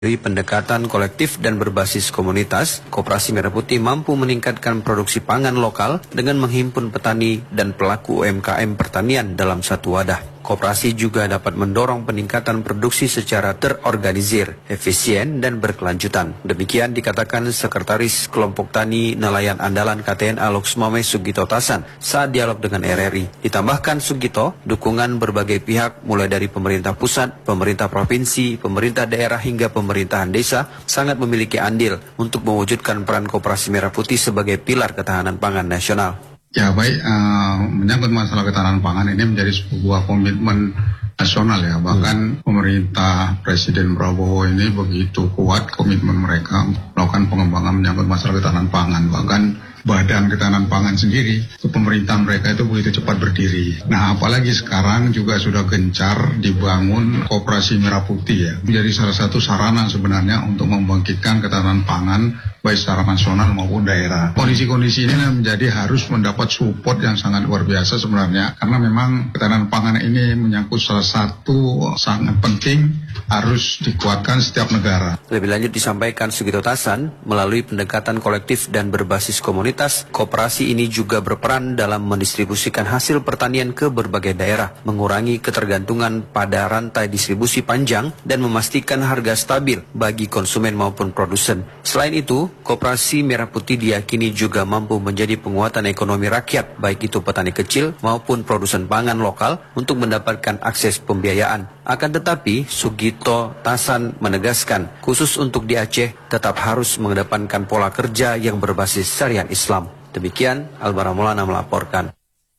Dari pendekatan kolektif dan berbasis komunitas, Koperasi Merah Putih mampu meningkatkan produksi pangan lokal dengan menghimpun petani dan pelaku UMKM pertanian dalam satu wadah. Koperasi juga dapat mendorong peningkatan produksi secara terorganisir, efisien, dan berkelanjutan. Demikian dikatakan Sekretaris Kelompok Tani Nelayan Andalan KTN Loksmame Sugito Tasan saat dialog dengan RRI. Ditambahkan Sugito, dukungan berbagai pihak mulai dari pemerintah pusat, pemerintah provinsi, pemerintah daerah hingga pemerintahan desa sangat memiliki andil untuk mewujudkan peran Koperasi Merah Putih sebagai pilar ketahanan pangan nasional. Ya baik, menyangkut masalah ketahanan pangan ini menjadi sebuah komitmen nasional ya. Bahkan pemerintah Presiden Prabowo ini begitu kuat komitmen mereka melakukan pengembangan menyangkut masalah ketahanan pangan. Bahkan Badan Ketahanan Pangan sendiri, pemerintahan mereka itu begitu cepat berdiri. Nah, apalagi sekarang juga sudah gencar dibangun Koperasi Merah Putih ya. Menjadi salah satu sarana sebenarnya untuk membangkitkan ketahanan pangan baik secara nasional maupun daerah. Kondisi-kondisi ini menjadi harus mendapat support yang sangat luar biasa sebenarnya. Karena memang ketahanan pangan ini menyangkut salah satu sangat penting harus dikuatkan setiap negara. Lebih lanjut disampaikan Sugito Tasan, melalui pendekatan kolektif dan berbasis komunitas, koperasi ini juga berperan dalam mendistribusikan hasil pertanian ke berbagai daerah, mengurangi ketergantungan pada rantai distribusi panjang, dan memastikan harga stabil bagi konsumen maupun produsen. Selain itu, Koperasi Merah Putih diyakini juga mampu menjadi penguatan ekonomi rakyat, baik itu petani kecil maupun produsen pangan lokal untuk mendapatkan akses pembiayaan. Akan tetapi, Sugito Tasan menegaskan, khusus untuk di Aceh tetap harus mengedepankan pola kerja yang berbasis syariat Islam. Demikian, Albara Maulana melaporkan.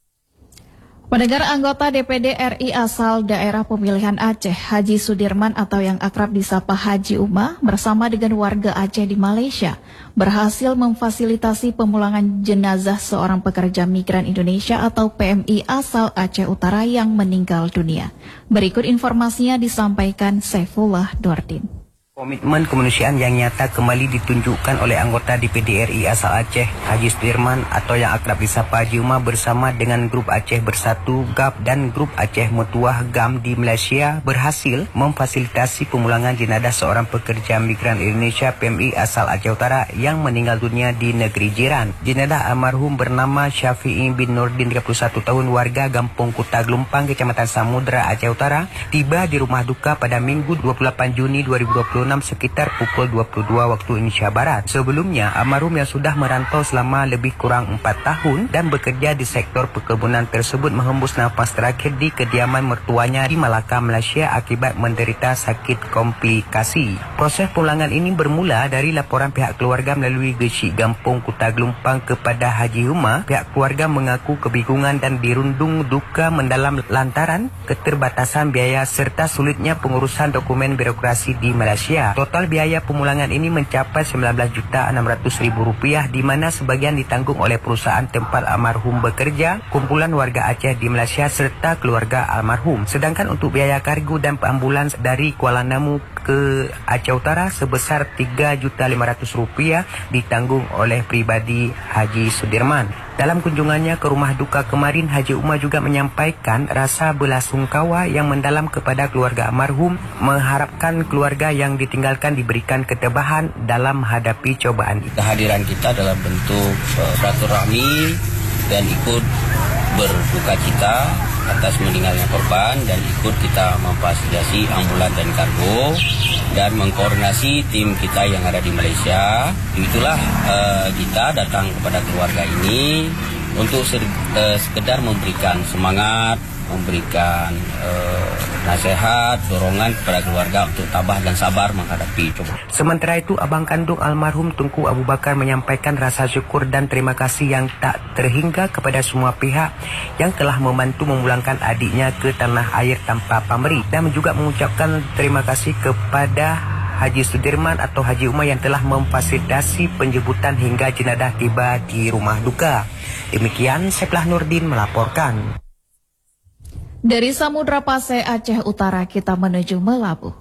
Pendengar, anggota DPD RI asal daerah pemilihan Aceh, Haji Sudirman atau yang akrab disapa Haji Uma, bersama dengan warga Aceh di Malaysia, berhasil memfasilitasi pemulangan jenazah seorang pekerja migran Indonesia atau PMI asal Aceh Utara yang meninggal dunia. Berikut informasinya disampaikan Saifullah Nurdin. Komitmen kemanusiaan yang nyata kembali ditunjukkan oleh anggota DPD RI asal Aceh, Haji Sudirman atau yang akrab disapa Haji Uma bersama dengan Grup Aceh Bersatu GAP dan Grup Aceh Mutuah GAM di Malaysia berhasil memfasilitasi pemulangan jenazah seorang pekerja migran Indonesia PMI asal Aceh Utara yang meninggal dunia di negeri jiran. Jenazah almarhum bernama Syafi'i bin Nurdin, 31 tahun, warga Kampung Kuta Gelumpang, Kecamatan Samudra, Aceh Utara, tiba di rumah duka pada Minggu 28 Juni 2026 sekitar pukul 22 waktu Indonesia Barat. Sebelumnya, almarhum yang sudah merantau selama lebih kurang 4 tahun dan bekerja di sektor perkebunan tersebut menghembus nafas terakhir di kediaman mertuanya di Malaka, Malaysia akibat menderita sakit komplikasi. Proses pemulangan ini bermula dari laporan pihak keluarga melalui Gesik Kampung Kuta Gelumpang kepada Haji Uma. Pihak keluarga mengaku kebingungan dan dirundung duka mendalam lantaran keterbatasan biaya serta sulitnya pengurusan dokumen birokrasi di Malaysia. Total biaya pemulangan ini mencapai Rp19.600.000 di mana sebagian ditanggung oleh perusahaan tempat almarhum bekerja, kumpulan warga Aceh di Malaysia serta keluarga almarhum. Sedangkan untuk biaya kargo dan ambulans dari Kuala Namu ke Aceh Utara sebesar Rp3.500.000 ditanggung oleh pribadi Haji Sudirman. Dalam kunjungannya ke rumah duka kemarin, Haji Uma juga menyampaikan rasa belasungkawa yang mendalam kepada keluarga almarhum, mengharapkan keluarga yang ditinggalkan diberikan ketabahan dalam menghadapi cobaan. Kehadiran kita dalam bentuk silaturahmi dan ikut berduka cita atas meninggalnya korban dan ikut kita memfasilitasi ambulan dan kargo dan mengkoordinasi tim kita yang ada di Malaysia. Itulah kita datang kepada keluarga ini untuk sekedar memberikan semangat, memberikan nasihat, dorongan kepada keluarga untuk tabah dan sabar menghadapi cobaan. Sementara itu, abang kandung almarhum Tunku Abu Bakar menyampaikan rasa syukur dan terima kasih yang tak terhingga kepada semua pihak yang telah membantu memulangkan adiknya ke tanah air tanpa pamrih dan juga mengucapkan terima kasih kepada Haji Sudirman atau Haji Uma yang telah memfasilitasi penjemputan hingga jenazah tiba di rumah duka. Demikian Saifullah Nurdin melaporkan. Dari Samudra Pasai, Aceh Utara, kita menuju Melabu.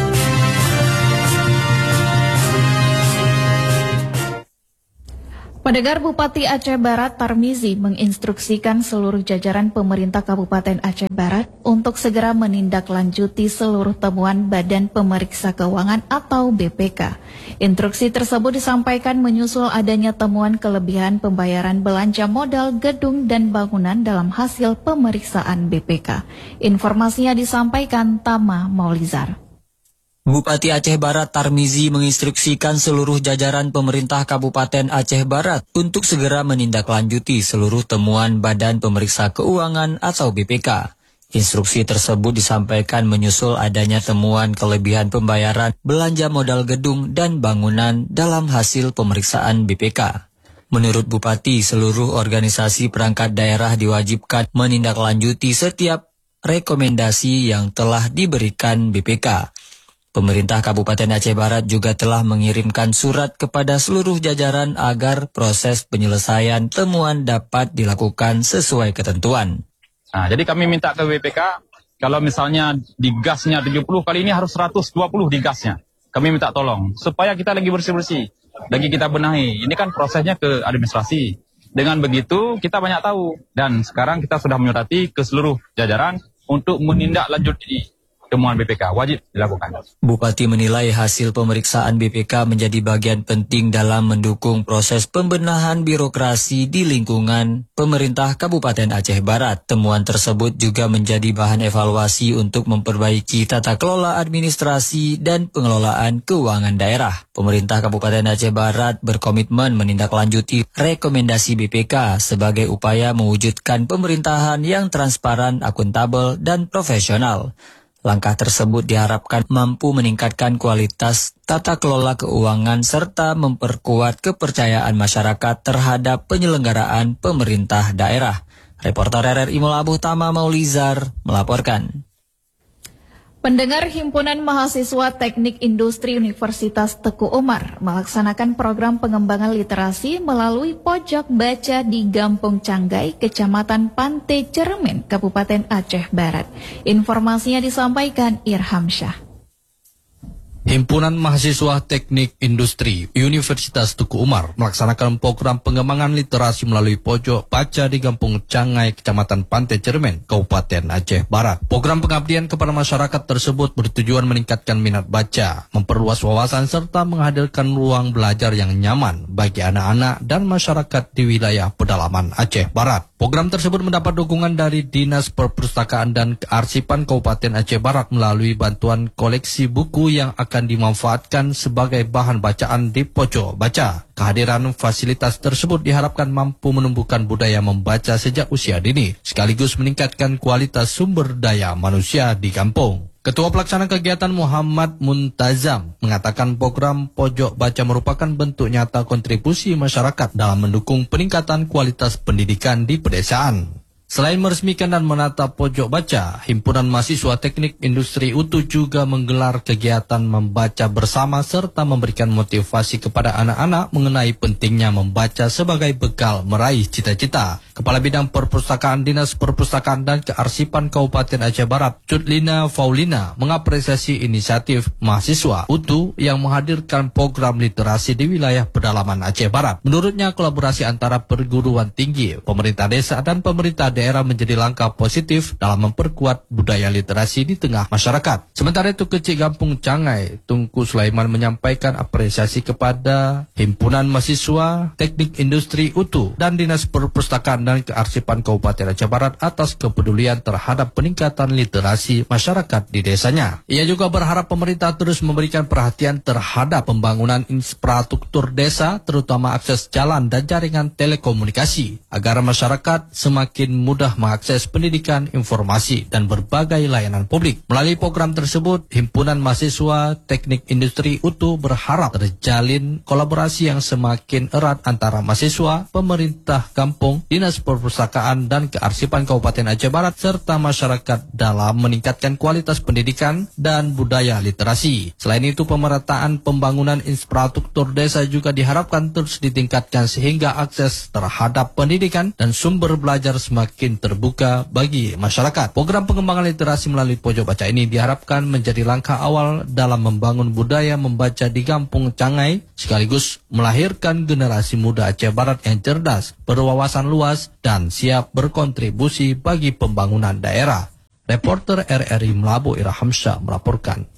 Pada Pendengar, Bupati Aceh Barat Tarmizi menginstruksikan seluruh jajaran pemerintah Kabupaten Aceh Barat untuk segera menindaklanjuti seluruh temuan Badan Pemeriksa Keuangan atau BPK. Instruksi tersebut disampaikan menyusul adanya temuan kelebihan pembayaran belanja modal gedung dan bangunan dalam hasil pemeriksaan BPK. Informasinya disampaikan Tama Maulizar. Bupati Aceh Barat Tarmizi menginstruksikan seluruh jajaran pemerintah Kabupaten Aceh Barat untuk segera menindaklanjuti seluruh temuan Badan Pemeriksa Keuangan atau BPK. Instruksi tersebut disampaikan menyusul adanya temuan kelebihan pembayaran belanja modal gedung dan bangunan dalam hasil pemeriksaan BPK. Menurut Bupati, seluruh organisasi perangkat daerah diwajibkan menindaklanjuti setiap rekomendasi yang telah diberikan BPK. Pemerintah Kabupaten Aceh Barat juga telah mengirimkan surat kepada seluruh jajaran agar proses penyelesaian temuan dapat dilakukan sesuai ketentuan. Nah, jadi kami minta ke BPK, kalau misalnya di gasnya 70, kali ini harus 120 di gasnya. Kami minta tolong, supaya kita lagi bersih-bersih, lagi kita benahi. Ini kan prosesnya ke administrasi. Dengan begitu, kita banyak tahu. Dan sekarang kita sudah menyurati ke seluruh jajaran untuk menindaklanjuti temuan BPK, wajib dilakukan. Bupati menilai hasil pemeriksaan BPK menjadi bagian penting dalam mendukung proses pembenahan birokrasi di lingkungan pemerintah Kabupaten Aceh Barat. Temuan tersebut juga menjadi bahan evaluasi untuk memperbaiki tata kelola administrasi dan pengelolaan keuangan daerah. Pemerintah Kabupaten Aceh Barat berkomitmen menindaklanjuti rekomendasi BPK sebagai upaya mewujudkan pemerintahan yang transparan, akuntabel, dan profesional. Langkah tersebut diharapkan mampu meningkatkan kualitas tata kelola keuangan serta memperkuat kepercayaan masyarakat terhadap penyelenggaraan pemerintah daerah. Reporter RRI Mulabuh Tama Maulizar melaporkan. Pendengar, Himpunan Mahasiswa Teknik Industri Universitas Teku Umar melaksanakan program pengembangan literasi melalui pojok baca di Gampung Canggai, Kecamatan Pantai Cermin, Kabupaten Aceh Barat. Informasinya disampaikan Irham Syah. Himpunan Mahasiswa Teknik Industri Universitas Teku Umar melaksanakan program pengembangan literasi melalui pojok baca di Gampung Canggai, Kecamatan Pantai Cermin, Kabupaten Aceh Barat. Program pengabdian kepada masyarakat tersebut bertujuan meningkatkan minat baca, memperluas wawasan serta menghadirkan ruang belajar yang nyaman bagi anak-anak dan masyarakat di wilayah pedalaman Aceh Barat. Program tersebut mendapat dukungan dari Dinas Perpustakaan dan Kearsipan Kabupaten Aceh Barat melalui bantuan koleksi buku yang akan dimanfaatkan sebagai bahan bacaan di pojok baca. Kehadiran fasilitas tersebut diharapkan mampu menumbuhkan budaya membaca sejak usia dini, sekaligus meningkatkan kualitas sumber daya manusia di kampung. Ketua Pelaksana Kegiatan Muhammad Muntazam mengatakan program pojok baca merupakan bentuk nyata kontribusi masyarakat dalam mendukung peningkatan kualitas pendidikan di pedesaan. Selain meresmikan dan menata pojok baca, Himpunan Mahasiswa Teknik Industri UTU juga menggelar kegiatan membaca bersama serta memberikan motivasi kepada anak-anak mengenai pentingnya membaca sebagai bekal meraih cita-cita. Kepala Bidang Perpustakaan Dinas Perpustakaan dan Kearsipan Kabupaten Aceh Barat, Cudlina Faulina, mengapresiasi inisiatif mahasiswa UTU yang menghadirkan program literasi di wilayah pedalaman Aceh Barat. Menurutnya, kolaborasi antara perguruan tinggi, pemerintah desa, dan pemerintah daerah menjadi langkah positif dalam memperkuat budaya literasi di tengah masyarakat. Sementara itu, Kecik Gampung Canggai, Tunku Sulaiman, menyampaikan apresiasi kepada Himpunan Mahasiswa Teknik Industri UTU dan Dinas Perpustakaan dan Kearsipan Kabupaten Aceh Barat atas kepedulian terhadap peningkatan literasi masyarakat di desanya. Ia juga berharap pemerintah terus memberikan perhatian terhadap pembangunan infrastruktur desa, terutama akses jalan dan jaringan telekomunikasi, agar masyarakat semakin mudah mengakses pendidikan, informasi, dan berbagai layanan publik. Melalui program tersebut, Himpunan Mahasiswa Teknik Industri UTU berharap terjalin kolaborasi yang semakin erat antara mahasiswa, pemerintah kampung, Dinas Perpustakaan dan Kearsipan Kabupaten Aceh Barat, serta masyarakat dalam meningkatkan kualitas pendidikan dan budaya literasi. Selain itu, pemerataan pembangunan infrastruktur desa juga diharapkan terus ditingkatkan sehingga akses terhadap pendidikan dan sumber belajar semakin semakin terbuka bagi masyarakat. Program pengembangan literasi melalui pojok baca ini diharapkan menjadi langkah awal dalam membangun budaya membaca di Kampung Cangai, sekaligus melahirkan generasi muda Aceh Barat yang cerdas, berwawasan luas, dan siap berkontribusi bagi pembangunan daerah. Reporter RRI Melabu Ira Hamsyah melaporkan.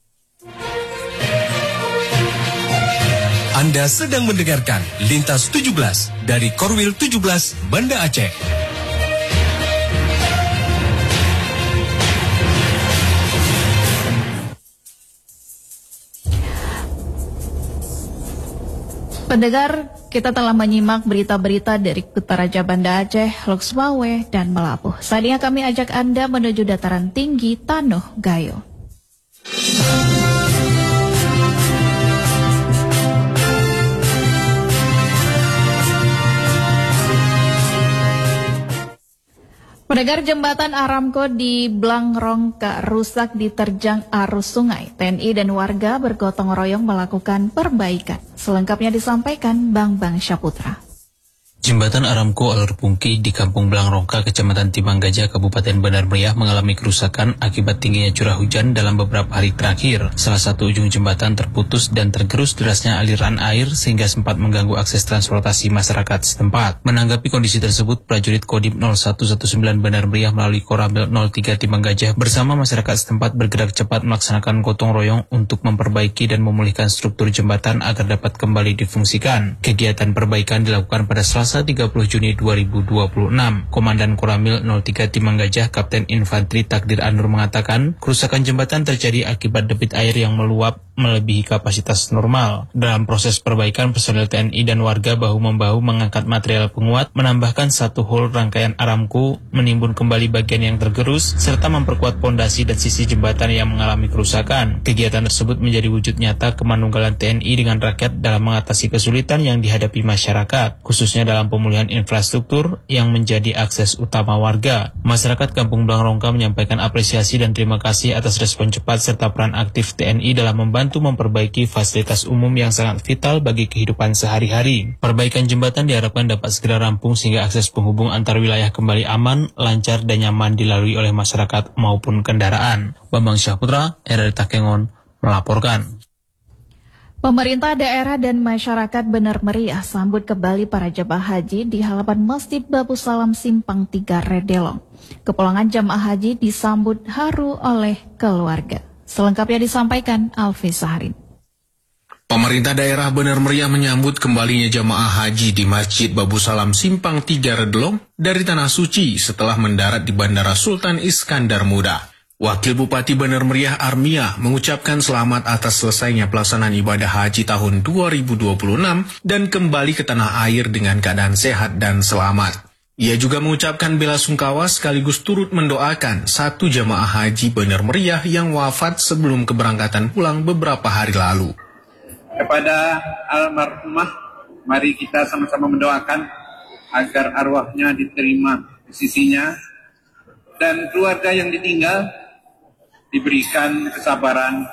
Anda sedang mendengarkan Lintas 17 dari Korwil 17 Banda Aceh. Pendengar, kita telah menyimak berita-berita dari Kota Raja Banda Aceh, Loksmawe, dan Melabuh. Saatnya kami ajak Anda menuju dataran tinggi Tanoh Gayo. Pendengar, jembatan Aramco di Blangrongka rusak diterjang arus sungai. TNI dan warga bergotong royong melakukan perbaikan. Selengkapnya disampaikan Bang Syaputra. Jembatan Aramco Alur Pungki di Kampung Blangrongka, Kecamatan Timang Gajah, Kabupaten Bandar Meriah mengalami kerusakan akibat tingginya curah hujan dalam beberapa hari terakhir. Salah satu ujung jembatan terputus dan tergerus derasnya aliran air sehingga sempat mengganggu akses transportasi masyarakat setempat. Menanggapi kondisi tersebut, prajurit Kodim 0119 Bandar Meriah melalui Koramil 03 Timang Gajah bersama masyarakat setempat bergerak cepat melaksanakan gotong royong untuk memperbaiki dan memulihkan struktur jembatan agar dapat kembali difungsikan. Kegiatan perbaikan dilakukan pada Selasa 30 Juni 2026. Komandan Koramil 03 Timang Gajah, Kapten Infantri Takdir Anur mengatakan, kerusakan jembatan terjadi akibat debit air yang meluap melebihi kapasitas normal. Dalam proses perbaikan, personel TNI dan warga bahu-membahu mengangkat material penguat, menambahkan satu hol rangkaian Aramco, menimbun kembali bagian yang tergerus, serta memperkuat pondasi dan sisi jembatan yang mengalami kerusakan. Kegiatan tersebut menjadi wujud nyata kemanunggalan TNI dengan rakyat dalam mengatasi kesulitan yang dihadapi masyarakat, khususnya dalam pemulihan infrastruktur yang menjadi akses utama warga. Masyarakat Kampung Blangrongka menyampaikan apresiasi dan terima kasih atas respon cepat serta peran aktif TNI dalam membantu memperbaiki fasilitas umum yang sangat vital bagi kehidupan sehari-hari. Perbaikan jembatan diharapkan dapat segera rampung sehingga akses penghubung antar wilayah kembali aman, lancar, dan nyaman dilalui oleh masyarakat maupun kendaraan. Bambang Syaputra, RRI Takengon, melaporkan. Pemerintah daerah dan masyarakat Bandar Meriah sambut kembali para jemaah haji di halaman Masjid Babu Salam Simpang 3 Redelong. Kepulangan jemaah haji disambut haru oleh keluarga. Selengkapnya disampaikan Alfi Sahrin. Pemerintah daerah Bandar Meriah menyambut kembalinya jemaah haji di Masjid Babu Salam Simpang 3 Redelong dari Tanah Suci setelah mendarat di Bandara Sultan Iskandar Muda. Wakil Bupati Bandar Meriah Armia mengucapkan selamat atas selesainya pelaksanaan ibadah haji tahun 2026 dan kembali ke tanah air dengan keadaan sehat dan selamat. Ia juga mengucapkan bela sungkawa sekaligus turut mendoakan satu jamaah haji Bandar Meriah yang wafat sebelum keberangkatan pulang beberapa hari lalu. Kepada almarhumah, mari kita sama-sama mendoakan agar arwahnya diterima di sisinya dan keluarga yang ditinggal diberikan kesabaran,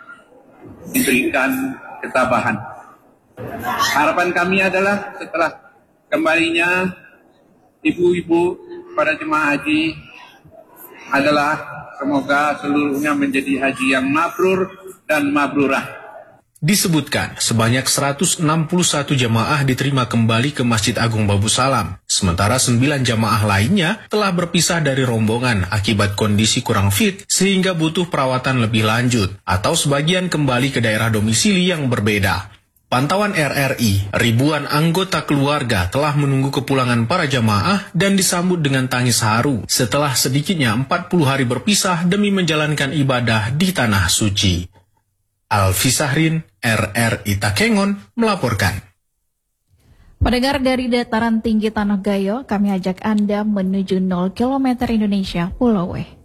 diberikan ketabahan. Harapan kami adalah setelah kembalinya ibu-ibu pada jemaah haji adalah semoga seluruhnya menjadi haji yang mabrur dan mabrurah. Disebutkan sebanyak 161 jamaah diterima kembali ke Masjid Agung Babu Salam, sementara 9 jamaah lainnya telah berpisah dari rombongan akibat kondisi kurang fit sehingga butuh perawatan lebih lanjut atau sebagian kembali ke daerah domisili yang berbeda. Pantauan RRI, ribuan anggota keluarga telah menunggu kepulangan para jamaah dan disambut dengan tangis haru setelah sedikitnya 40 hari berpisah demi menjalankan ibadah di Tanah Suci. Alfi Sahrin, RRI Takengon, melaporkan. Pendengar, dari dataran tinggi Tanoh Gayo, kami ajak Anda menuju 0 km Indonesia, Pulau W.